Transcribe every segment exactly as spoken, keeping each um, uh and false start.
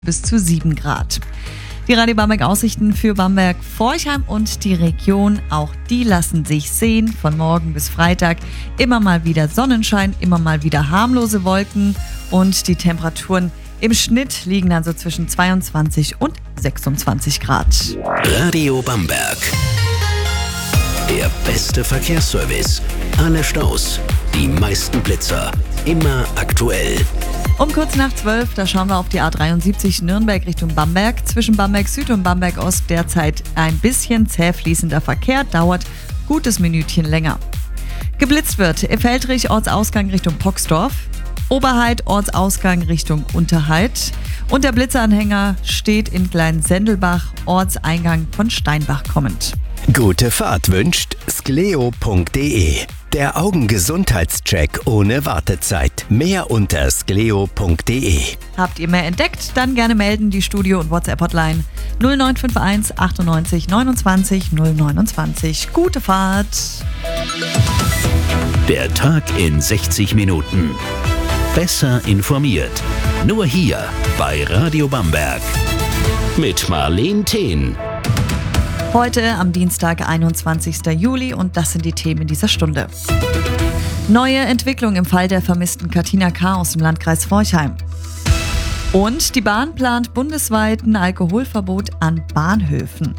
Bis zu sieben Grad. Die Radio Bamberg Aussichten für Bamberg, Forchheim und die Region, auch die lassen sich sehen. Von morgen bis Freitag immer mal wieder Sonnenschein, immer mal wieder harmlose Wolken und die Temperaturen im Schnitt liegen dann so zwischen zweiundzwanzig und sechsundzwanzig Grad. Radio Bamberg. Der beste Verkehrsservice. Alle Staus, die meisten Blitzer, immer aktuell. Um kurz nach zwölf, da schauen wir auf die A dreiundsiebzig Nürnberg Richtung Bamberg. Zwischen Bamberg Süd und Bamberg Ost derzeit ein bisschen zäh fließender Verkehr, dauert gutes Minütchen länger. Geblitzt wird Feldrich, Ortsausgang Richtung Poxdorf, Oberheid, Ortsausgang Richtung Unterheid und der Blitzeranhänger steht in Kleinsendelbach, Ortseingang von Steinbach kommend. Gute Fahrt wünscht skleo punkt de. Der Augengesundheitscheck ohne Wartezeit. Mehr unter skleo punkt de. Habt ihr mehr entdeckt? Dann gerne melden. Die Studio- und WhatsApp-Hotline null neun fünf eins achtundneunzig neunundzwanzig null neunundzwanzig. Gute Fahrt! Der Tag in sechzig Minuten. Besser informiert. Nur hier bei Radio Bamberg. Mit Marleen Thehn. Heute am Dienstag, einundzwanzigsten Juli, und das sind die Themen dieser Stunde. Neue Entwicklung im Fall der vermissten Katina K. aus dem Landkreis Forchheim. Und die Bahn plant bundesweit ein Alkoholverbot an Bahnhöfen.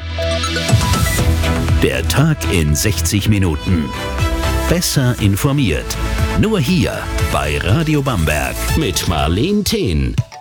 Der Tag in sechzig Minuten. Besser informiert. Nur hier bei Radio Bamberg mit Marleen Thehn.